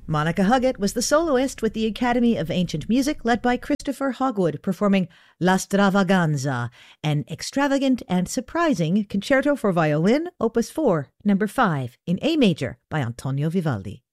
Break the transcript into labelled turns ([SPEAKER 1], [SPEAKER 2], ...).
[SPEAKER 1] Monica Huggett was the soloist with the Academy of Ancient Music led by Christopher Hogwood performing La Stravaganza, an extravagant and surprising concerto for violin, opus 4, number 5, in A major by Antonio Vivaldi.